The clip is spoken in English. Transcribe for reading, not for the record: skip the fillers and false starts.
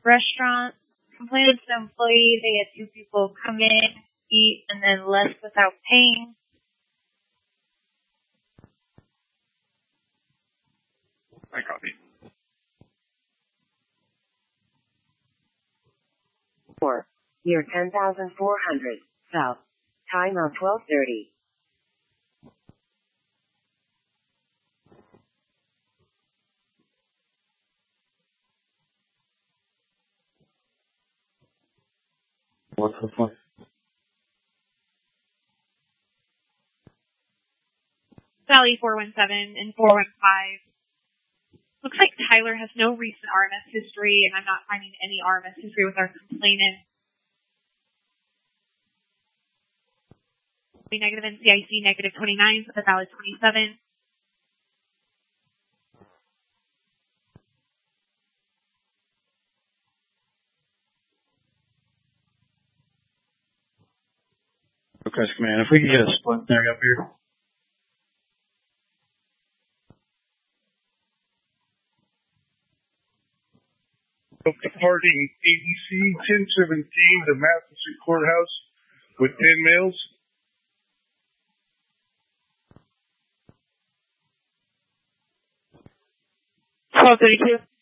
restaurant. Complained to the employee. They had 2 people come in, eat, and then left without paying. I copy. 4. Near 10,400 South. Time of 12:30. What's the point? Sally 417 and 415. Looks like Tyler has no recent RMS history, and I'm not finding any RMS history with our complainant. Negative NCIC, negative 29, with a valid 27. Okay, command. If we can get a splint there up here. Departing ADC 1017 to Matheson Courthouse with 10 males. Twelve 32.